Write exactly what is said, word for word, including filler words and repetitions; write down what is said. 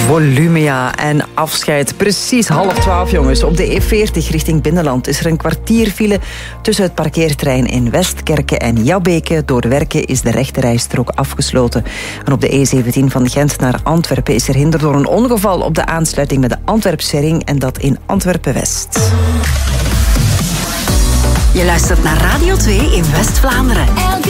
Volumia en afscheid. Precies half twaalf, jongens. Op de E veertig richting Binnenland is er een kwartier file tussen het parkeerterrein in Westkerke en Jabbeke. Door werken is de rechterrijstrook afgesloten. En op de E zeventien van Gent naar Antwerpen is er hinder door een ongeval op de aansluiting met de Antwerpse ring en dat in Antwerpen-West. Je luistert naar Radio twee in West-Vlaanderen.